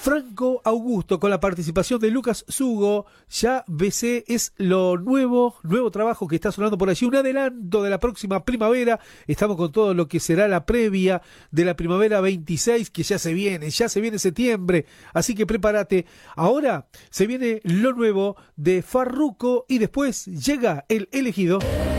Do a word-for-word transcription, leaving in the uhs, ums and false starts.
Franco Augusto, con la participación de Lucas Zugo. Ya B C es lo nuevo, nuevo trabajo que está sonando por allí, un adelanto de la próxima primavera. Estamos con todo lo que será la previa de la primavera veintiséis, que ya se viene, ya se viene septiembre, así que prepárate. Ahora se viene lo nuevo de Farruko y después llega El Elegido.